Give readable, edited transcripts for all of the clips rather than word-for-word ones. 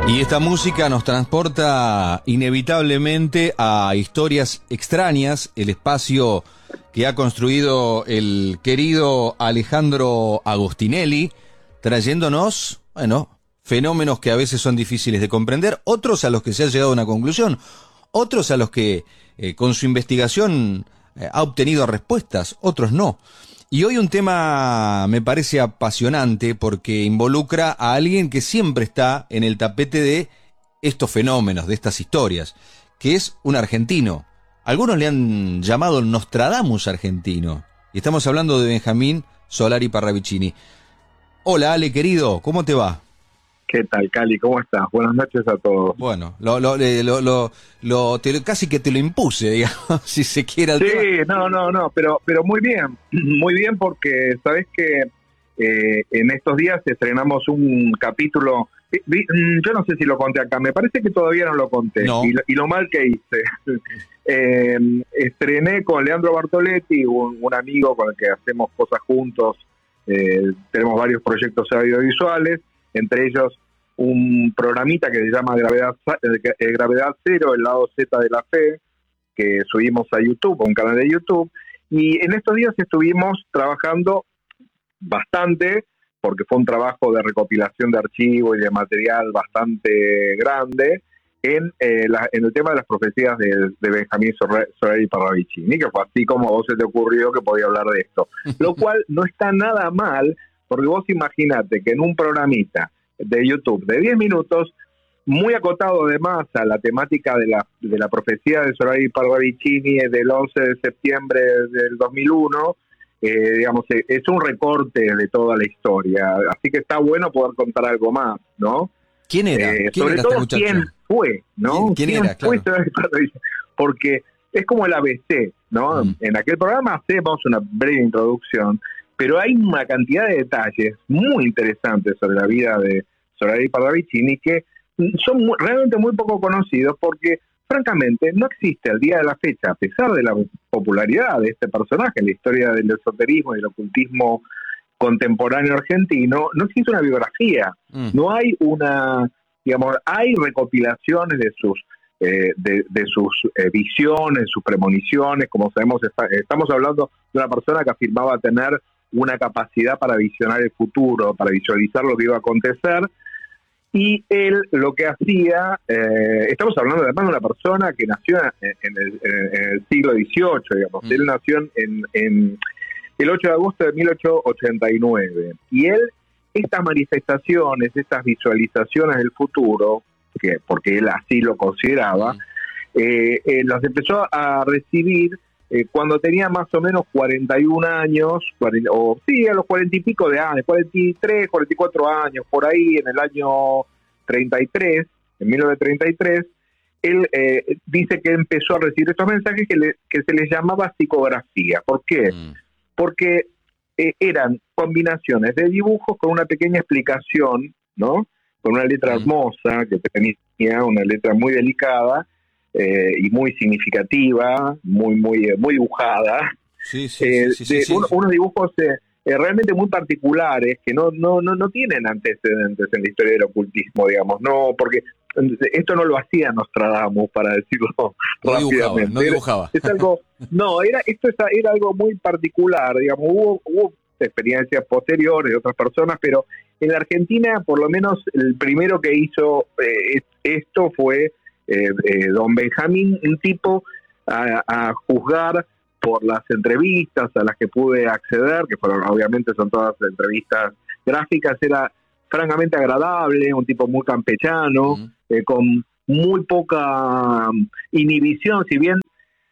Y esta música nos transporta inevitablemente a historias extrañas, el espacio que ha construido el querido Alejandro Agostinelli, trayéndonos, fenómenos que a veces son difíciles de comprender, otros a los que se ha llegado a una conclusión, otros a los que con su investigación ha obtenido respuestas, otros no. Y hoy un tema me parece apasionante porque involucra a alguien que siempre está en el tapete de estos fenómenos, de estas historias, que es un argentino. Algunos le han llamado el Nostradamus argentino. Y estamos hablando de Benjamín Solari Parravicini. Hola Ale, querido, ¿cómo te va? ¿Qué tal, Cali? ¿Cómo estás? Buenas noches a todos. Bueno, casi que te lo impuse, digamos, si se quiere. Sí, tema. Pero muy bien porque sabes que en estos días estrenamos un capítulo, yo no sé si lo conté acá, me parece que todavía no lo conté, no. y lo mal que hice. Estrené con Leandro Bartoletti, un amigo con el que hacemos cosas juntos, tenemos varios proyectos audiovisuales, entre ellos un programita que se llama Gravedad Cero, el lado Z de la fe, que subimos a YouTube, a un canal de YouTube, y en estos días estuvimos trabajando bastante, porque fue un trabajo de recopilación de archivos y de material bastante grande, en el tema de las profecías de Benjamín Solari Parravicini, que fue así como a vos se te ocurrió que podía hablar de esto, lo cual no está nada mal, porque vos imaginate que en un programita de YouTube de 10 minutos, muy acotado además a la temática de la profecía de Solari Parravicini del 11 de septiembre del 2001, digamos, es un recorte de toda la historia, así que está bueno poder contar algo más, ¿no? ¿Quién era? Sobre todo quién fue, ¿no? ¿Quién era? Fue Claro. Solari Parravicini, porque es como el ABC, ¿no? En aquel programa hacemos una breve introducción, pero hay una cantidad de detalles muy interesantes sobre la vida de Solari Parravicini que son realmente muy poco conocidos porque, francamente, no existe al día de la fecha, a pesar de la popularidad de este personaje en la historia del esoterismo y del ocultismo contemporáneo argentino, no existe una biografía, no hay hay recopilaciones de sus visiones, sus premoniciones, como sabemos, estamos hablando de una persona que afirmaba tener una capacidad para visionar el futuro, para visualizar lo que iba a acontecer, y él lo que hacía, estamos hablando además de una persona que nació en el siglo XVIII, digamos, él nació en el 8 de agosto de 1889, y él, estas manifestaciones, estas visualizaciones del futuro, porque él así lo consideraba, las empezó a recibir cuando tenía más o menos 41 años, a los 40 y pico de años, 43, 44 años, por ahí, en el año 33, en 1933, él dice que empezó a recibir estos mensajes que se les llamaba psicografía. ¿Por qué? Porque eran combinaciones de dibujos con una pequeña explicación, ¿no? Con una letra hermosa, que tenía una letra muy delicada, y muy significativa, muy dibujada. Sí. Unos dibujos realmente muy particulares que no tienen antecedentes en la historia del ocultismo, digamos, no, porque esto no lo hacía Nostradamus, para decirlo rápidamente. No dibujaba. Esto era algo muy particular, digamos, hubo experiencias posteriores de otras personas, pero en la Argentina, por lo menos, el primero que hizo esto fue don Benjamín, un tipo a juzgar por las entrevistas a las que pude acceder, que fueron, obviamente son todas entrevistas gráficas, era francamente agradable, un tipo muy campechano, con muy poca inhibición, si bien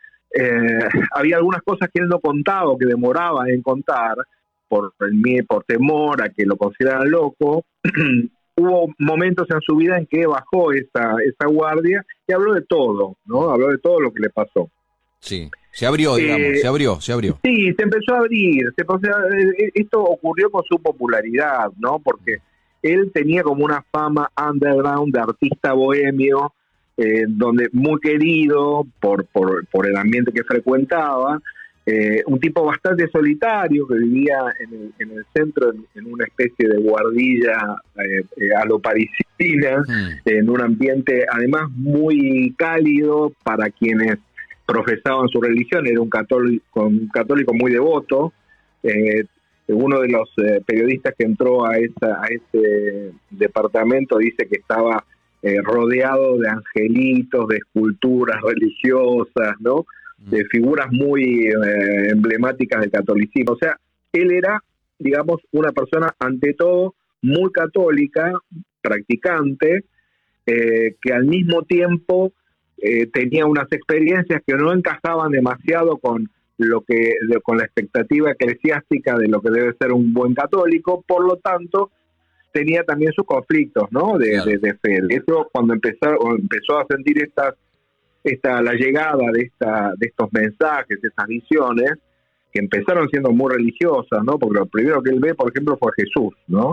había algunas cosas que él no contaba o que demoraba en contar por temor a que lo consideraran loco. Hubo momentos en su vida en que bajó esa guardia y habló de todo, ¿no? Habló de todo lo que le pasó. Sí, se abrió, digamos, se abrió. Sí, se empezó a abrir. Esto ocurrió con su popularidad, ¿no? Porque él tenía como una fama underground de artista bohemio, donde muy querido por el ambiente que frecuentaba, un tipo bastante solitario que vivía en el centro, en una especie de guardilla a lo parisina, en un ambiente además muy cálido para quienes profesaban su religión. Era un católico muy devoto. Uno de los periodistas que entró a ese departamento dice que estaba rodeado de angelitos, de esculturas religiosas, ¿no? De figuras muy emblemáticas del catolicismo. O sea, él era, digamos, una persona ante todo muy católica, practicante, que al mismo tiempo tenía unas experiencias que no encajaban demasiado con la expectativa eclesiástica de lo que debe ser un buen católico. Por lo tanto, tenía también sus conflictos, ¿no? De fe. Eso, cuando empezó a sentir la llegada de estos mensajes, estas visiones, que empezaron siendo muy religiosas, ¿no? Porque lo primero que él ve, por ejemplo, fue Jesús, ¿no?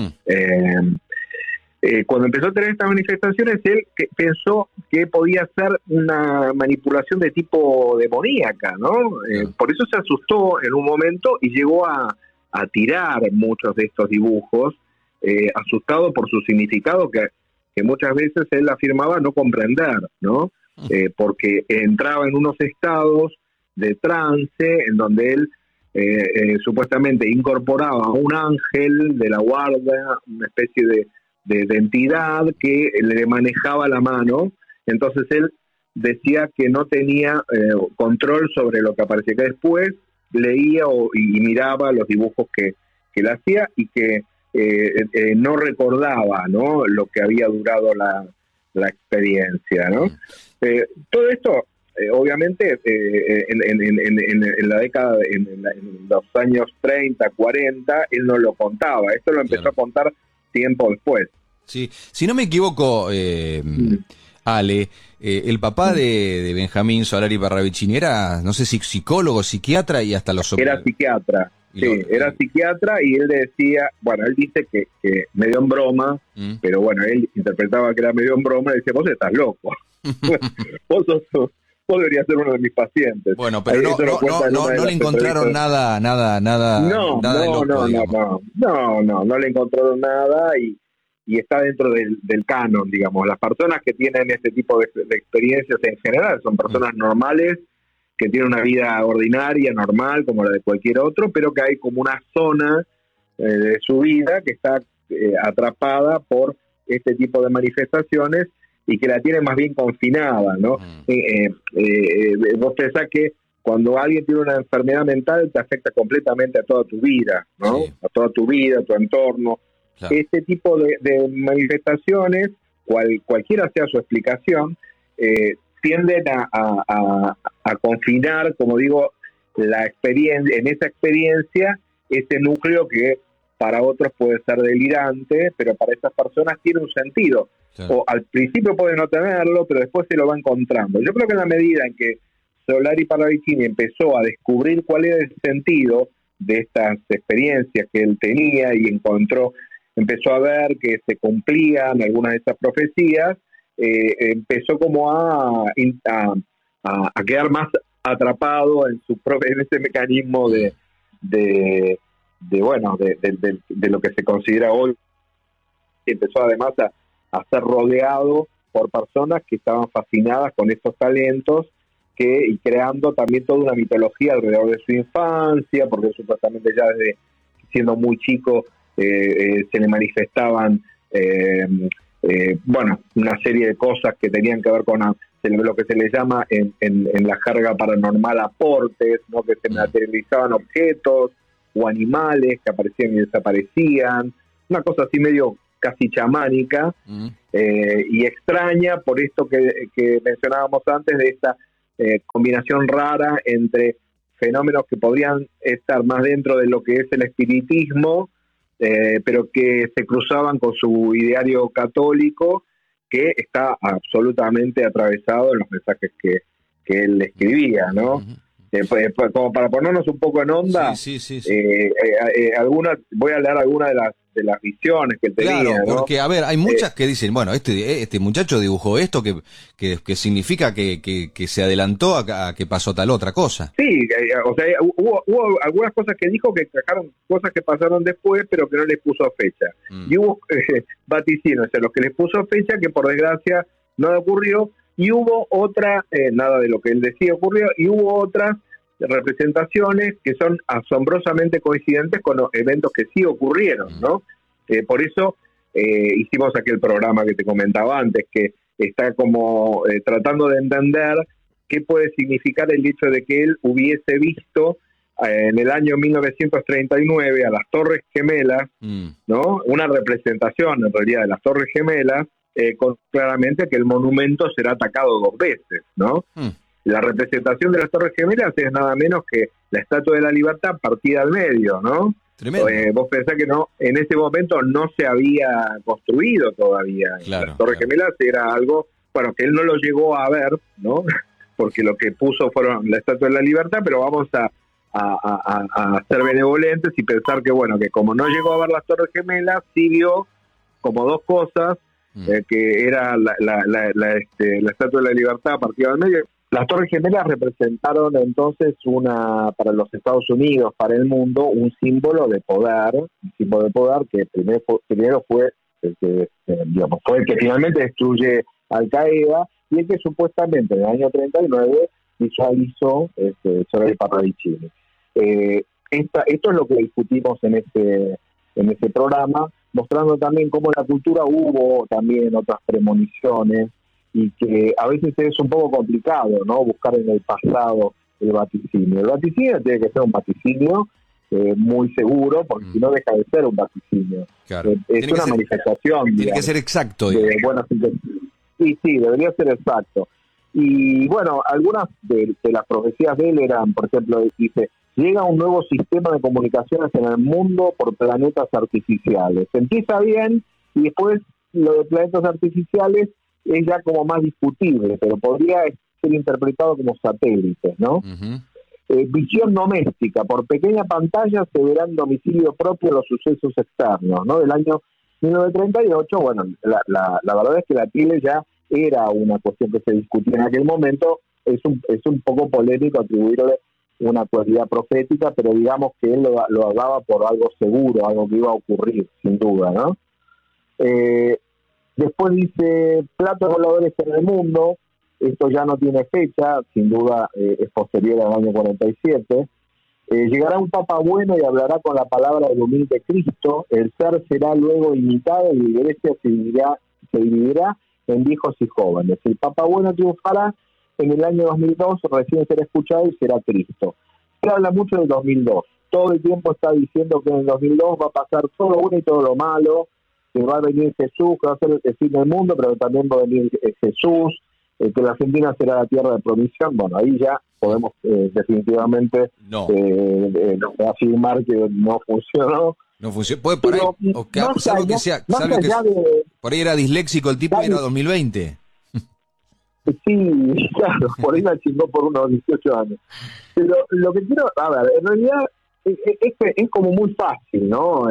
Cuando empezó a tener estas manifestaciones, él pensó que podía ser una manipulación de tipo demoníaca, ¿no? Por eso se asustó en un momento y llegó a tirar muchos de estos dibujos, asustado por su significado que muchas veces él afirmaba no comprender, ¿no? Porque entraba en unos estados de trance en donde él supuestamente incorporaba a un ángel de la guardia, una especie de entidad que le manejaba la mano. Entonces él decía que no tenía control sobre lo que aparecía, que después leía y miraba los dibujos que él hacía y que no recordaba, ¿no?, lo que había durado la experiencia, ¿no? Todo esto, obviamente, en la década, en los años 30, 40, él no lo contaba. Esto lo empezó a contar tiempo después. Sí, si no me equivoco, Ale, el papá de Benjamín Solari Parravicini era, no sé si psicólogo, psiquiatra y hasta los... Era psiquiatra, era psiquiatra, y él decía, bueno, él dice que medio en broma, pero bueno, él interpretaba que era medio en broma y decía, vos estás loco, vos deberías ser uno de mis pacientes. Bueno, pero no le encontraron nada No le encontraron nada, y está dentro del canon, digamos. Las personas que tienen este tipo de experiencias en general son personas normales, que tienen una vida ordinaria, normal, como la de cualquier otro, pero que hay como una zona de su vida que está atrapada por este tipo de manifestaciones y que la tiene más bien confinada, ¿no? Vos pensás que cuando alguien tiene una enfermedad mental te afecta completamente a toda tu vida, ¿no? Sí. A toda tu vida, a tu entorno. Claro. Este tipo de manifestaciones, cualquiera sea su explicación, tienden a confinar, como digo, en esa experiencia, ese núcleo que para otros puede ser delirante, pero para esas personas tiene un sentido. Sí. O al principio puede no tenerlo, pero después se lo va encontrando. Yo creo que en la medida en que Solari Parravicini empezó a descubrir cuál era el sentido de estas experiencias que él tenía y empezó a ver que se cumplían algunas de estas profecías, empezó como a quedar más atrapado en ese mecanismo de lo que se considera hoy. Empezó además a ser rodeado por personas que estaban fascinadas con estos talentos, y creando también toda una mitología alrededor de su infancia, porque supuestamente ya desde siendo muy chico se le manifestaban una serie de cosas que tenían que ver con lo que se le llama en la jerga paranormal aportes, ¿no?, que se materializaban objetos o animales que aparecían y desaparecían, una cosa así medio casi chamánica, y extraña por esto que mencionábamos antes, de esta combinación rara entre fenómenos que podrían estar más dentro de lo que es el espiritismo, pero que se cruzaban con su ideario católico, que está absolutamente atravesado en los mensajes que él escribía, ¿no? Como para ponernos un poco en onda, sí. voy a leer algunas de las visiones que él tenía. Claro, ¿no? porque, a ver, hay muchas que dicen, bueno, este muchacho dibujó esto que significa que se adelantó a que pasó tal otra cosa. Sí, o sea, hubo algunas cosas que dijo que encajaron cosas que pasaron después, pero que no les puso fecha. Y hubo vaticinios a los que les puso fecha que por desgracia no ocurrió, y hubo otra, nada de lo que él decía ocurrió, y hubo otras representaciones que son asombrosamente coincidentes con los eventos que sí ocurrieron, ¿no? Por eso hicimos aquel programa que te comentaba antes, que está como tratando de entender qué puede significar el hecho de que él hubiese visto en el año 1939 a las Torres Gemelas, ¿no? Una representación en realidad de las Torres Gemelas, con claramente que el monumento será atacado 2 veces, ¿no? La representación de las Torres Gemelas es nada menos que la Estatua de la Libertad partida al medio, ¿no? Tremendo. Vos pensás que no, en ese momento no se había construido todavía. Claro, las Torres Gemelas era algo, bueno, que él no lo llegó a ver, ¿no? Porque lo que puso fueron la Estatua de la Libertad, pero vamos a ser benevolentes y pensar que, bueno, que como no llegó a ver las Torres Gemelas, sí vio como 2 cosas, que era la Estatua de la Libertad partida al medio. Las Torres Gemelas representaron entonces para los Estados Unidos, para el mundo, un símbolo de poder, que primero fue el que, fue el que finalmente destruye Al Qaeda, y el que supuestamente en el año 39 visualizó sobre el Parravicini. Esto es lo que discutimos en este programa, mostrando también cómo en la cultura hubo también otras premoniciones, y que a veces es un poco complicado, ¿no? Buscar en el pasado el vaticinio. El vaticinio tiene que ser un vaticinio muy seguro, porque si no deja de ser un vaticinio. Claro. Es una manifestación. Tiene que ser exacto. Sí, debería ser exacto. Y bueno, algunas de las profecías de él eran, por ejemplo, dice: llega un nuevo sistema de comunicaciones en el mundo por planetas artificiales. Empieza bien, y después lo de planetas artificiales es ya como más discutible, pero podría ser interpretado como satélites, ¿no? Visión doméstica: por pequeña pantalla se verán domicilio propio los sucesos externos, ¿no? Del año 1938, bueno, la verdad es que la tele ya era una cuestión que se discutía en aquel momento. Es un poco polémico atribuirle una cualidad profética, pero digamos que él lo hablaba por algo seguro, algo que iba a ocurrir, sin duda, ¿no? Después dice: platos voladores en el mundo. Esto ya no tiene fecha, sin duda es posterior al año 47. Llegará un papa bueno y hablará con la palabra del humilde Cristo. El ser será luego imitado y la iglesia se dividirá en viejos y jóvenes. El papa bueno triunfará en el año 2002, recién será escuchado y será Cristo. Se habla mucho del 2002. Todo el tiempo está diciendo que en el 2002 va a pasar todo lo bueno y todo lo malo, que va a venir Jesús, que va a ser el fin del mundo, pero también va a venir Jesús, que la Argentina será la tierra de provisión. Bueno, ahí ya podemos definitivamente afirmar que no funcionó. No funcionó. Puede por ahí, salvo que sea, por ahí era disléxico el tipo, y era 2020. Sí, claro, por ahí la chingó por unos 18 años. Pero lo que quiero, a ver, en realidad es como muy fácil, ¿no?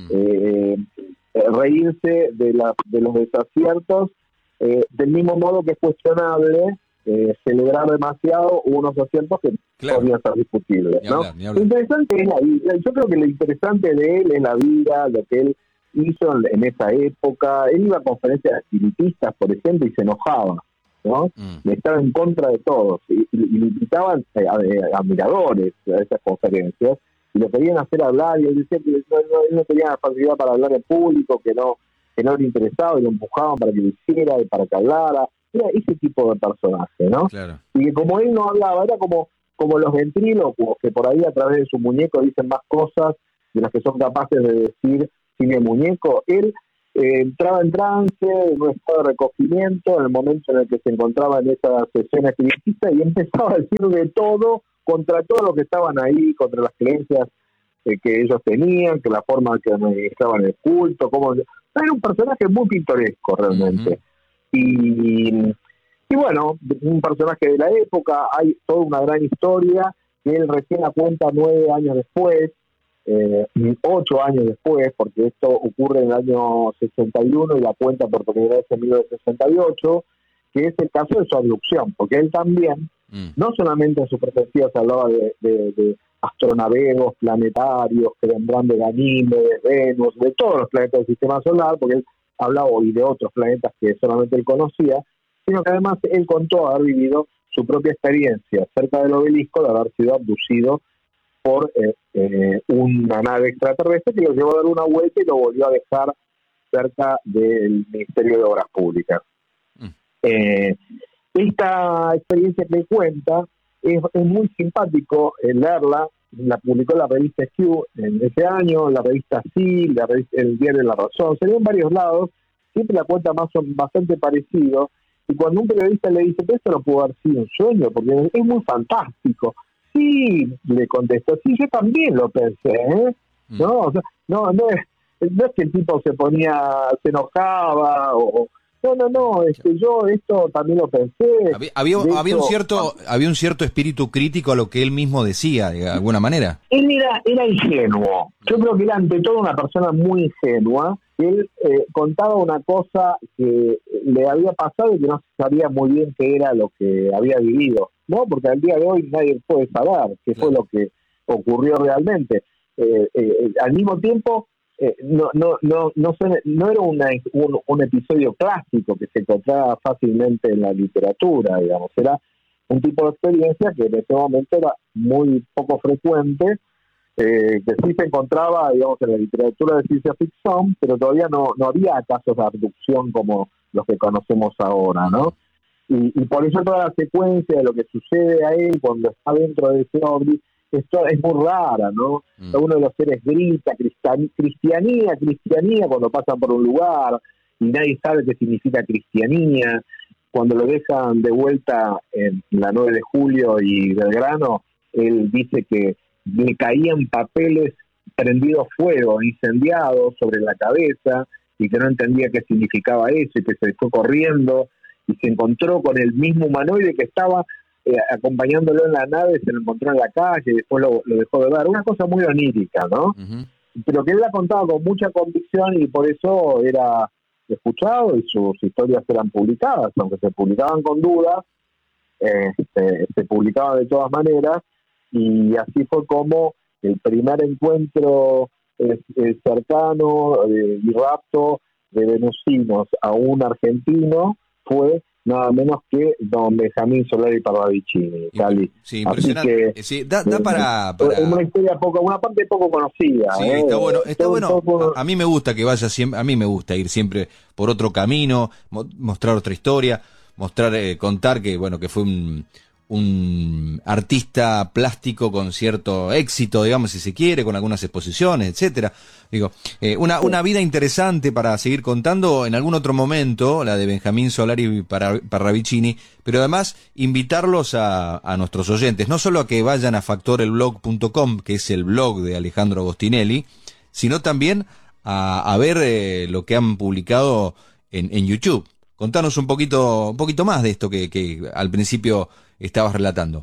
Reírse de los desaciertos, del mismo modo que es cuestionable celebrar demasiado unos aciertos que podrían ser discutibles, ¿no? Lo interesante es la vida. Yo creo que lo interesante de él es la vida, lo que él hizo en esa época. Él iba a conferencias espiritistas, por ejemplo, y se enojaba, ¿no? Estaba en contra de todos, y le invitaban admiradores a esas conferencias, y lo querían hacer hablar, y él decía que él no tenía la facilidad para hablar en público, que no le interesaba, y lo empujaban para que lo hiciera y para que hablara. Era ese tipo de personaje, ¿no? Claro. Y que como él no hablaba, era como los ventrílocos, que por ahí a través de su muñeco dicen más cosas de las que son capaces de decir sin el muñeco. Él entraba en trance, en un estado de recogimiento, en el momento en el que se encontraba en esa sesión espiritista, y empezaba a decir de todo contra todos los que estaban ahí, contra las creencias que ellos tenían, que la forma que administraban el culto, como era un personaje muy pintoresco realmente. Y bueno, un personaje de la época. Hay toda una gran historia que él recién la cuenta 9 años después, 8 años después, porque esto ocurre en el año 61 y la cuenta por primera vez en 1968, que es el caso de su abducción, porque él también, no solamente en su perspectiva se hablaba de astronavegos planetarios que vendrán de Ganímedes, de Venus, de todos los planetas del sistema solar, porque él hablaba hoy de otros planetas que solamente él conocía, sino que además él contó haber vivido su propia experiencia cerca del obelisco de haber sido abducido por una nave extraterrestre que lo llevó a dar una vuelta y lo volvió a dejar cerca del Ministerio de Obras Públicas. Esta experiencia que cuenta es muy simpático leerla. La publicó la revista Q en ese año, la revista Sí, el diario La Razón, se lee en varios lados, siempre la cuenta bastante parecido, y cuando un periodista le dice que esto no pudo haber sido un sueño, porque es muy fantástico, sí, le contestó, sí, yo también lo pensé, ¿eh? No, o sea, no es que el tipo se enojaba, yo esto también lo pensé. Había un cierto espíritu crítico a lo que él mismo decía, de alguna manera. Él era ingenuo. Yo creo que era ante todo una persona muy ingenua. Él contaba una cosa que le había pasado y que no sabía muy bien qué era lo que había vivido, ¿no? Porque al día de hoy nadie puede saber qué fue lo que ocurrió realmente. Al mismo tiempo, no era un episodio clásico que se encontraba fácilmente en la literatura, digamos. Era un tipo de experiencia que en ese momento era muy poco frecuente, que sí se encontraba, digamos, en la literatura de ciencia ficción, pero todavía no había casos de abducción como los que conocemos ahora, ¿no? Y por eso toda la secuencia de lo que sucede a él cuando está dentro de ese ovni, esto es muy rara, ¿no? Uno de los seres grita cristianía cuando pasan por un lugar y nadie sabe qué significa cristianía. Cuando lo dejan de vuelta en la 9 de julio y Belgrano, él dice que le caían papeles prendidos fuego, incendiados sobre la cabeza, y que no entendía qué significaba eso, y que se fue corriendo y se encontró con el mismo humanoide que estaba acompañándolo en la nave, se lo encontró en la calle y después lo dejó de ver. Una cosa muy onírica, ¿no? Pero que él la contaba con mucha convicción y por eso era escuchado y sus historias eran publicadas, aunque se publicaban con dudas, se publicaban de todas maneras, y así fue como el primer encuentro cercano y rapto de venusinos a un argentino fue nada menos que don Benjamín Solari Parravicini, Cali. Sí, impresionante. Que, sí, da para... una historia una parte poco conocida. Sí, está bueno. A mí me gusta que vaya siempre, a mí me gusta ir siempre por otro camino, mostrar otra historia, contar que, bueno, que fue un artista plástico con cierto éxito, digamos, si se quiere, con algunas exposiciones, etcétera. Digo, una vida interesante para seguir contando en algún otro momento, la de Benjamín Solari Parravicini, pero además invitarlos a nuestros oyentes, no solo a que vayan a factorelblog.com, que es el blog de Alejandro Agostinelli, sino también a ver lo que han publicado en YouTube. Contanos un poquito más de esto que al principio estabas relatando.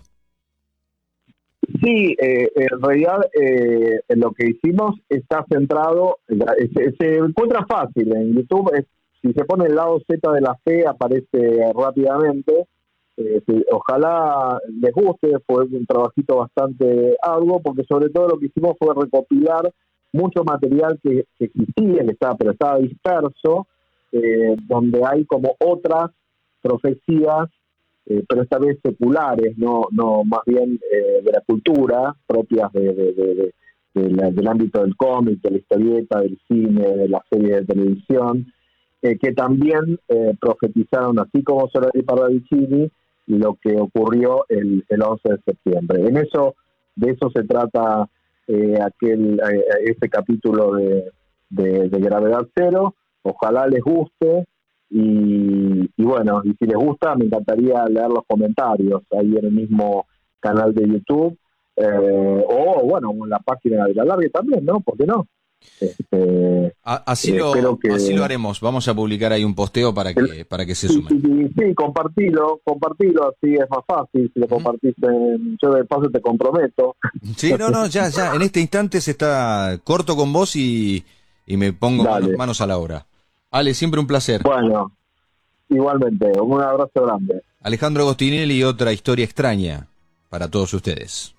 Sí, en realidad lo que hicimos está centrado, se encuentra fácil en YouTube, si se pone el lado Z de la fe aparece rápidamente, ojalá les guste, fue un trabajito bastante arduo, porque sobre todo lo que hicimos fue recopilar mucho material que existía, pero estaba disperso, donde hay como otras profecías, pero esta vez seculares, no más bien de la cultura, propias del ámbito del cómic, de la historieta, del cine, de las series de televisión, que también profetizaron, así como Solari Parravicini, lo que ocurrió el 11 de septiembre. De eso se trata ese capítulo de Gravedad Cero. Ojalá les guste. Y bueno, y si les gusta, me encantaría leer los comentarios ahí en el mismo canal de YouTube, o bueno, en la página de la Largue también, ¿no? ¿Por qué no? Así lo haremos. Vamos a publicar ahí un posteo para que se sumen. Sí, compartilo, así es más fácil. Si lo compartís, yo de paso te comprometo. Sí, no, ya, en este instante se está corto con vos y me pongo manos a la obra. Ale, siempre un placer. Bueno, igualmente, un abrazo grande. Alejandro Agostinelli, otra historia extraña para todos ustedes.